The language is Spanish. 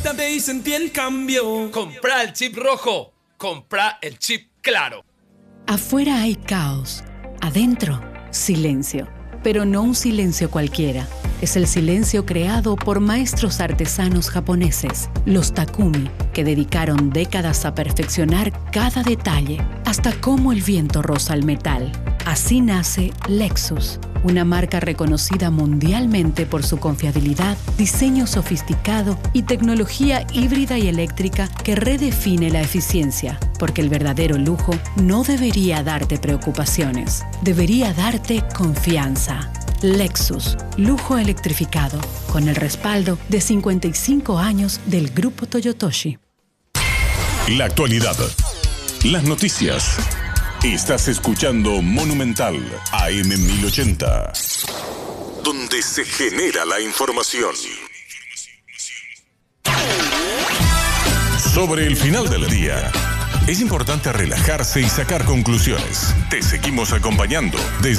Conéctate y sentí el cambio. Comprá el chip rojo. Comprá el chip claro. Afuera hay caos. Adentro, silencio. Pero no un silencio cualquiera. Es el silencio creado por maestros artesanos japoneses, los Takumi, que dedicaron décadas a perfeccionar cada detalle, hasta cómo el viento roza el metal. Así nace Lexus, una marca reconocida mundialmente por su confiabilidad, diseño sofisticado y tecnología híbrida y eléctrica que redefine la eficiencia, porque el verdadero lujo no debería darte preocupaciones, debería darte confianza. Lexus, lujo electrificado, con el respaldo de 55 años del Grupo Toyotoshi. La actualidad, las noticias. Estás escuchando Monumental AM 1080, donde se genera la información. Sobre el final del día, es importante relajarse y sacar conclusiones. Te seguimos acompañando desde